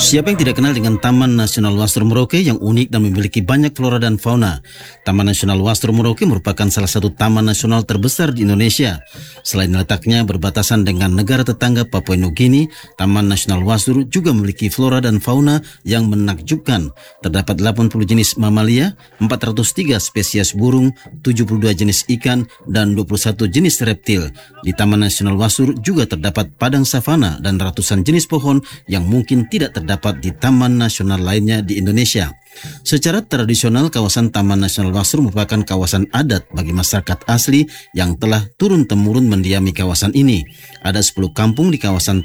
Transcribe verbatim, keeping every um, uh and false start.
Siapa yang tidak kenal dengan Taman Nasional Wasur Merauke yang unik dan memiliki banyak flora dan fauna? Taman Nasional Wasur Merauke merupakan salah satu taman nasional terbesar di Indonesia. Selain letaknya berbatasan dengan negara tetangga Papua Nugini, Taman Nasional Wasur juga memiliki flora dan fauna yang menakjubkan. Terdapat delapan puluh jenis mamalia, empat ratus tiga spesies burung, tujuh puluh dua jenis ikan, dan dua puluh satu jenis reptil. Di Taman Nasional Wasur juga terdapat padang savana dan ratusan jenis pohon yang mungkin tidak terdapat dapat di taman nasional lainnya di Indonesia. Secara tradisional, kawasan Taman Nasional Wasur merupakan kawasan adat bagi masyarakat asli yang telah turun-temurun mendiami kawasan ini. Ada sepuluh kampung di kawasan